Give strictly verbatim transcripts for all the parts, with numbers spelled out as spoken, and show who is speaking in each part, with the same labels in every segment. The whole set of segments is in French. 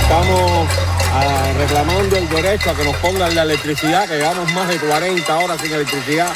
Speaker 1: Estamos uh, reclamando el derecho a que nos pongan la electricidad, que llevamos más de cuarenta horas sin electricidad.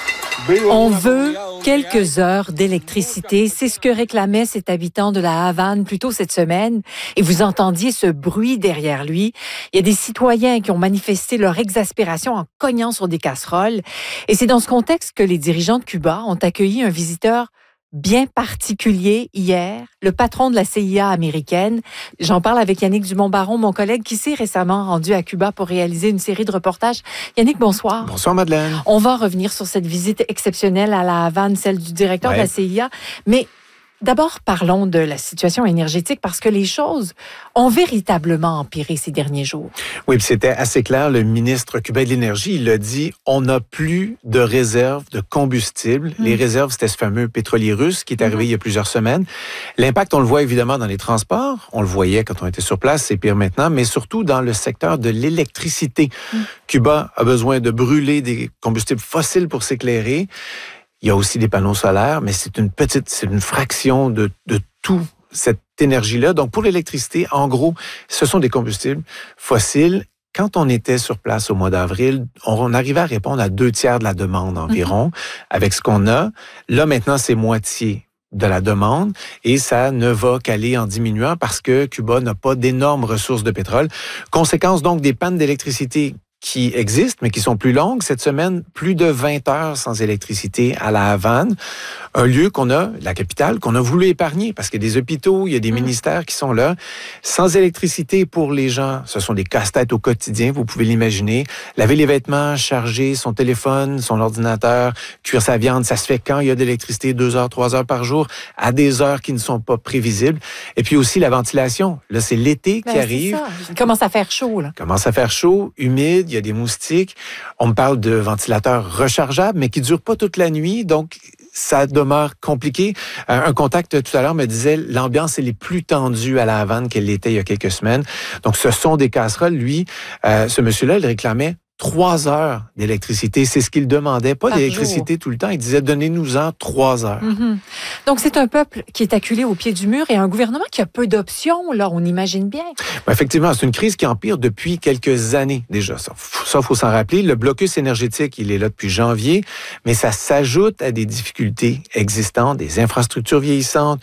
Speaker 2: On veut quelques heures d'électricité. C'est ce que réclamait cet habitant de la Havane plus tôt cette semaine. Et vous entendiez ce bruit derrière lui. Il y a des citoyens qui ont manifesté leur exaspération en cognant sur des casseroles. Et c'est dans ce contexte que les dirigeants de Cuba ont accueilli un visiteur bien particulier hier, le patron de la C I A américaine. J'en parle avec Yannick Dumont-Baron, mon collègue qui s'est récemment rendu à Cuba pour réaliser une série de reportages. Yannick, bonsoir.
Speaker 3: Bonsoir, Madeleine.
Speaker 2: On va revenir sur cette visite exceptionnelle à la Havane, celle du directeur ouais. de la C I A. Mais d'abord, parlons de la situation énergétique parce que les choses ont véritablement empiré ces derniers jours.
Speaker 3: Oui, puis c'était assez clair. Le ministre cubain de l'Énergie, il a dit on n'a plus de réserves de combustible. Mmh. Les réserves, c'était ce fameux pétrolier russe qui est arrivé mmh. il y a plusieurs semaines. L'impact, on le voit évidemment dans les transports. On le voyait quand on était sur place, c'est pire maintenant, mais surtout dans le secteur de l'électricité. Mmh. Cuba a besoin de brûler des combustibles fossiles pour s'éclairer. Il y a aussi des panneaux solaires, mais c'est une petite, c'est une fraction de, de tout cette énergie-là. Donc, pour l'électricité, en gros, ce sont des combustibles fossiles. Quand on était sur place au mois d'avril, on arrivait à répondre à deux tiers de la demande environ mm-hmm. avec ce qu'on a. Là, maintenant, c'est moitié de la demande et ça ne va qu'aller en diminuant parce que Cuba n'a pas d'énormes ressources de pétrole. Conséquence donc des pannes d'électricité qui existent, mais qui sont plus longues. Cette semaine, plus de vingt heures sans électricité à la Havane, un lieu qu'on a, la capitale, qu'on a voulu épargner, parce qu'il y a des hôpitaux, il y a des mmh. ministères qui sont là. Sans électricité pour les gens, ce sont des casse-têtes au quotidien, vous pouvez l'imaginer. Laver les vêtements, charger son téléphone, son ordinateur, cuire sa viande, ça se fait quand il y a d'électricité, deux heures, trois heures par jour, à des heures qui ne sont pas prévisibles. Et puis aussi la ventilation. Là, c'est l'été ben, qui arrive.
Speaker 2: Il commence à faire chaud, là.
Speaker 3: Il commence à faire chaud, humide, il y a des moustiques. On me parle de ventilateurs rechargeables, mais qui ne durent pas toute la nuit, donc ça demeure compliqué. Un contact tout à l'heure me disait l'ambiance elle est plus tendue à la Havane qu'elle l'était il y a quelques semaines. Donc ce sont des casseroles. Lui, euh, ce monsieur-là, il réclamait trois heures d'électricité. C'est ce qu'il demandait, pas Par d'électricité jour. Tout le temps. Il disait, donnez-nous-en trois heures.
Speaker 2: Mm-hmm. Donc, c'est un peuple qui est acculé au pied du mur et un gouvernement qui a peu d'options, là, on imagine bien.
Speaker 3: Ben, effectivement, c'est une crise qui empire depuis quelques années déjà. Ça, il faut s'en rappeler. Le blocus énergétique, il est là depuis janvier, mais ça s'ajoute à des difficultés existantes, des infrastructures vieillissantes,